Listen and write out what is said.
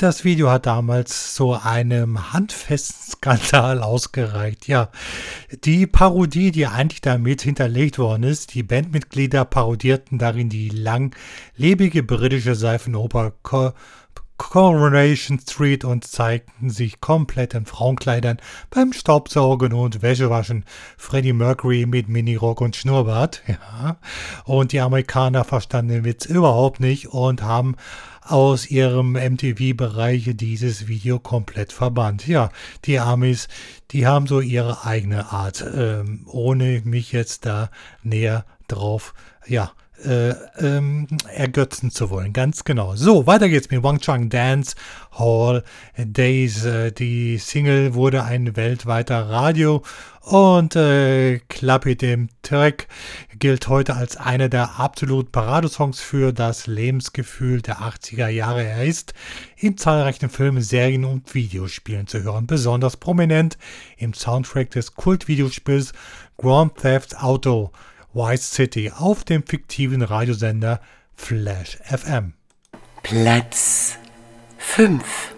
Das Video hat damals zu einem handfesten Skandal ausgereicht. Ja, die Parodie, die eigentlich damit hinterlegt worden ist, die Bandmitglieder parodierten darin die langlebige britische Seifenoper Coronation Street und zeigten sich komplett in Frauenkleidern beim Staubsaugen und Wäschewaschen. Freddie Mercury mit Minirock und Schnurrbart. Ja. Und die Amerikaner verstanden den Witz überhaupt nicht und haben aus ihrem MTV-Bereich dieses Video komplett verbannt. Ja, die Amis, die haben so ihre eigene Art, ohne mich jetzt da näher drauf, ergötzen zu wollen. Ganz genau. So, weiter geht's mit Wang Chang Dance Hall Days. Die Single wurde ein weltweiter Radio- und Club-Hit. Track gilt heute als einer der absolut Paradesongs für das Lebensgefühl der 80er Jahre. Er ist in zahlreichen Filmen, Serien und Videospielen zu hören. Besonders prominent im Soundtrack des Kultvideospiels Grand Theft Auto Vice City auf dem fiktiven Radiosender Flash FM. Platz 5.